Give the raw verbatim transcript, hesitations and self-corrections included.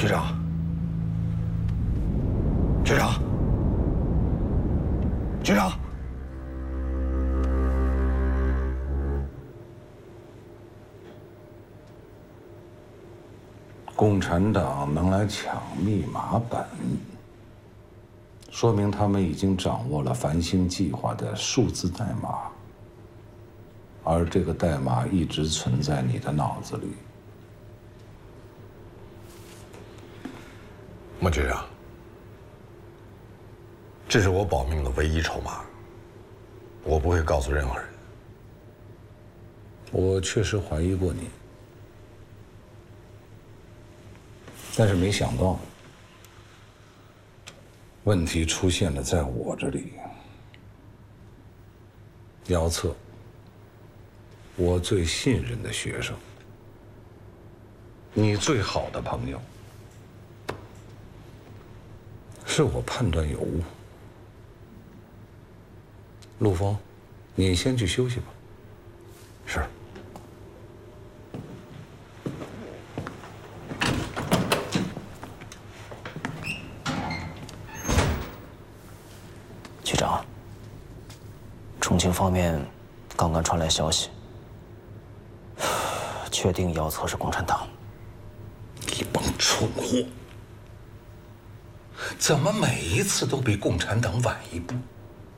局长，局长，局长。 共产党能来抢密码本，说明他们已经掌握了繁星计划的数字代码，而这个代码一直存在你的脑子里。 莫局长，这是我保命的唯一筹码，我不会告诉任何人。 我确实怀疑过你。 但是没想到，问题出现了在我这里。姚策，我最信任的学生，你最好的朋友，是我判断有误。陆峰，你先去休息吧。 是。 局长，重庆方面刚刚传来消息，确定姚策是共产党。 一帮蠢货，怎么每一次都比共产党晚一步？